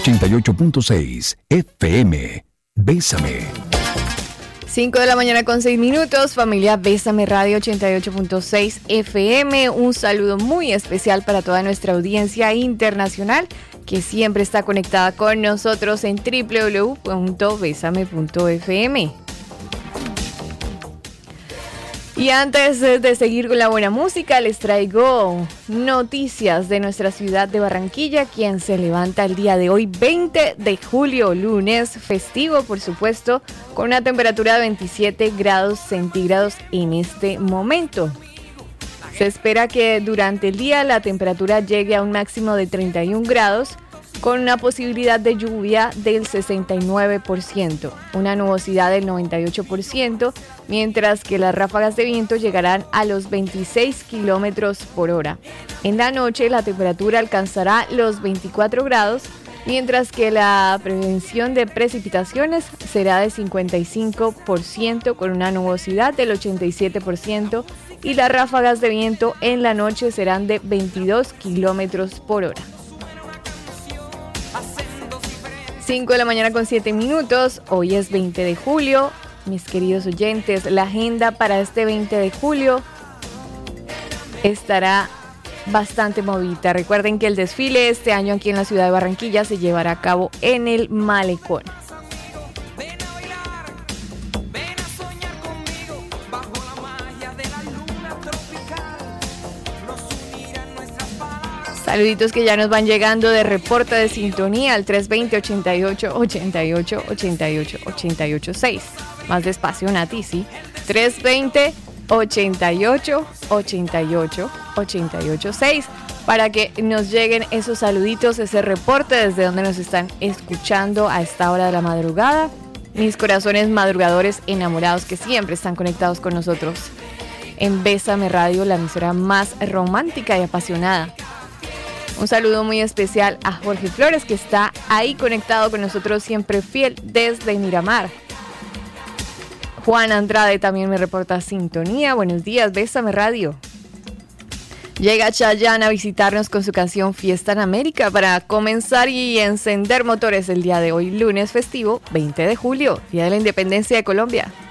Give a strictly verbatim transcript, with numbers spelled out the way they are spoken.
ochenta y ocho punto seis F M. Bésame. cinco de la mañana con seis minutos, familia Bésame Radio ochenta y ocho punto seis F M. Un saludo muy especial para toda nuestra audiencia internacional que siempre está conectada con nosotros en doble u doble u doble u punto bésame punto f m. Y antes de seguir con la buena música, les traigo noticias de nuestra ciudad de Barranquilla, quien se levanta el día de hoy, veinte de julio, lunes festivo, por supuesto, con una temperatura de veintisiete grados centígrados en este momento. Se espera que durante el día la temperatura llegue a un máximo de treinta y un grados, con una posibilidad de lluvia del sesenta y nueve por ciento, una nubosidad del noventa y ocho por ciento, mientras que las ráfagas de viento llegarán a los veintiséis kilómetros por hora. En la noche la temperatura alcanzará los veinticuatro grados, mientras que la prevención de precipitaciones será de cincuenta y cinco por ciento con una nubosidad del ochenta y siete por ciento y las ráfagas de viento en la noche serán de veintidós kilómetros por hora. cinco de la mañana con siete minutos, hoy es veinte de julio, mis queridos oyentes, la agenda para este veinte de julio estará bastante movida. Recuerden que el desfile este año aquí en la ciudad de Barranquilla se llevará a cabo en el Malecón. Saluditos que ya nos van llegando de reporte de sintonía al tres veinte, ochenta y ocho, ochenta y ocho, ochenta y ocho, ochenta y ocho, seis. Más despacio, Nati, sí. tres veinte, ochenta y ocho, ochenta y ocho, ochenta y ocho, seis. Para que nos lleguen esos saluditos, ese reporte desde donde nos están escuchando a esta hora de la madrugada. Mis corazones madrugadores enamorados que siempre están conectados con nosotros en Bésame Radio, la emisora más romántica y apasionada. Un saludo muy especial a Jorge Flores, que está ahí conectado con nosotros, siempre fiel desde Miramar. Juan Andrade también me reporta sintonía. Buenos días, Bésame Radio. Llega Chayanne a visitarnos con su canción Fiesta en América para comenzar y encender motores el día de hoy, lunes festivo, veinte de julio, Día de la Independencia de Colombia.